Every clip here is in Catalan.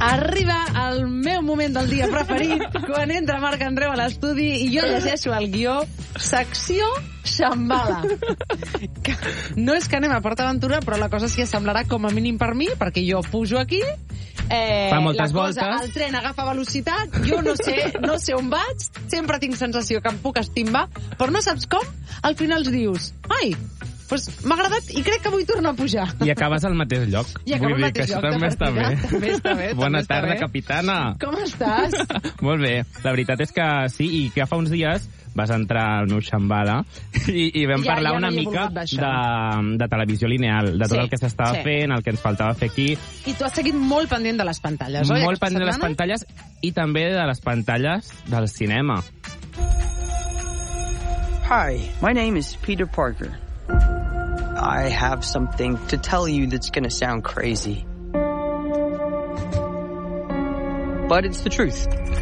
Arriba el meu moment del dia preferit, quan entra Marc Andreu a l'estudi i jo llegeixo el guió secció Xambala. No és que anem a Port Aventura, però la cosa sí que semblarà com a mínim per mi, perquè jo pujo aquí, fa moltes voltes, el tren agafa velocitat, jo no sé on vaig, sempre tinc sensació que em puc estimbar, però no saps com, al final dius, ai, pues m'ha agradat i crec que vull tornar a pujar. I acabes al mateix lloc. I acabo al mateix lloc. També està bé. També està bé. Bona tarda, capitana. Com estàs? Molt bé. La veritat és que sí, i que fa uns dies vas entrar al meu Xambala i vam parlar una mica de televisió lineal, de tot el que s'estava fent, el que ens faltava fer aquí. I tu has seguit molt pendent de les pantalles, oi? Molt pendent de les pantalles i també de les pantalles del cinema. Hi, my name is Peter Parker. I have something to tell you that's going to sound crazy. But it's the truth.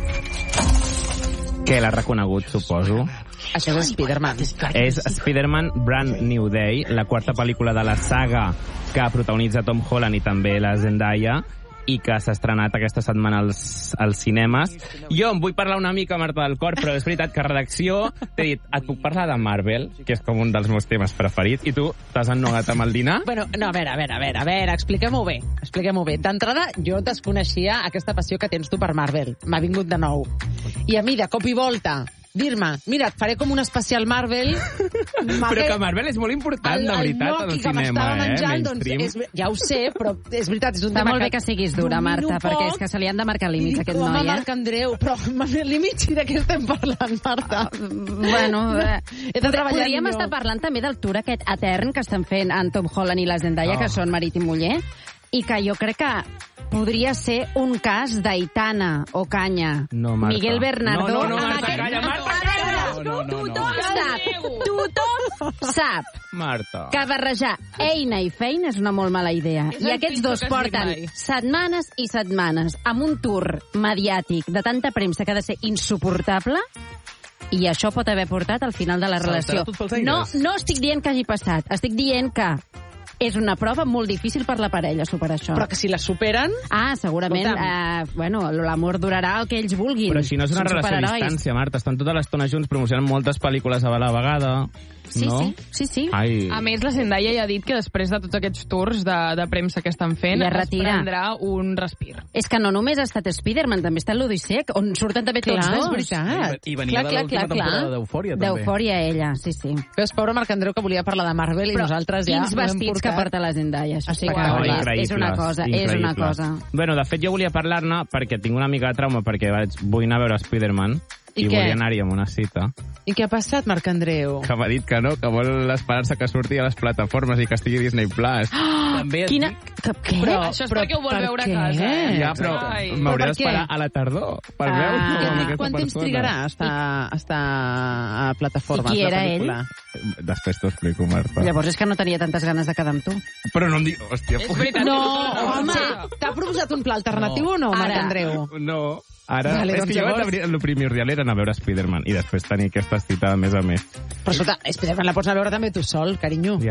Que l'ha reconegut, suposo. Això és Spider-Man. És Spider-Man Brand New Day, la quarta pel·lícula de la saga que protagonitza Tom Holland i també la Zendaya, i que s'ha estrenat aquesta setmana als cinemes. Jo em vull parlar una mica, Marta del Cor, però és veritat que a redacció t'he dit, et puc parlar de Marvel, que és com un dels meus temes preferits, i tu t'has ennugat amb el dinar? Bueno, no, a veure, expliquem-ho bé. D'entrada, jo desconeixia aquesta passió que tens tu per Marvel. M'ha vingut de nou. I a mi, de cop i volta, dir-me, mira, et faré com un especial Marvel. Però que Marvel és molt important, de veritat, al cinema, mainstream. Doncs, ja ho sé, però és veritat, és un tema molt bé que siguis dura, Marta, perquè és que se li han de marcar límits, aquest noi, Marc Andreu, però límits i de què estem parlant, Marta? Bueno, podríem estar parlant també del tour aquest etern que estan fent en Tom Holland i la Zendaya, que són marit i muller, i que jo crec que podria ser un cas d'Aitana Ocaña, Miguel Bernardo... No, Marta, calla, Tothom sap Marta, que barrejar eina i feina és una molt mala idea. I aquests dos porten setmanes i setmanes amb un tour mediàtic de tanta premsa que ha de ser insuportable, i això pot haver portat al final de la relació. No estic dient que hagi passat, estic dient que és una prova molt difícil per la parella superar això. Però que si la superen... segurament, l'amor durarà el que ells vulguin. Però si no és una relació a distància, Marta, estan tota l'estona junts promocionant moltes pel·lícules a la vegada. Sí, no? sí. Ai. A més, la Zendaya ja ha dit que després de tots aquests tours de premsa que estan fent, es prendrà un respir. És que no només ha estat Spider-Man, també està l'Odissea, on surten també tots dos. És veritat. I venia de l'última temporada d'Eufòria, també. D'Eufòria, ella, sí. Veus, pobre Marc Andreu, que volia parlar de Marvel i nosaltres ja... Quins vestits que porta la Zendaya, això sí que és una cosa. Bueno, de fet, jo volia parlar-ne perquè tinc una mica de trauma, perquè vull anar a veure Spider-Man i volia anar-hi amb una cita. I què ha passat, Marc Andreu? Que m'ha dit que no, que vol esperar-se que surti a les plataformes i que estigui Disney Plus. També Què? Però això és perquè ho vol veure a casa. Ja, però m'hauré d'esperar a la tardor per veure. Quant temps trigarà a estar a plataformes? I qui era ell? Després t'ho explico, Marta. Llavors és que no tenia tantes ganes de quedar amb tu. Però no em dic... Hòstia, és veritat. No, home, t'ha proposat un pla alternatiu o no, Marc Andreu? No. Ara, és que llavors el primordial era anar a veure Spider-Man i després tenir aquesta cita més a més. Però escolta, Spider-Man la pots anar a veure també tu sol, carinyo.